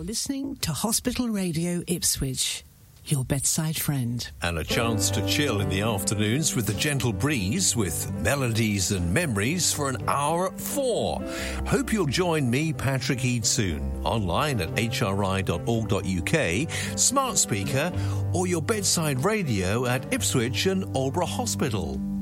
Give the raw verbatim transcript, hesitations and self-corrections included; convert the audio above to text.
listening to Hospital Radio Ipswich, your bedside friend. And a chance to chill in the afternoons with the gentle breeze with melodies and memories for an hour at four. Hope you'll join me, Patrick Eade, soon, online at h r i dot org dot u k, smart speaker, or your bedside radio at Ipswich and Aldeburgh Hospital.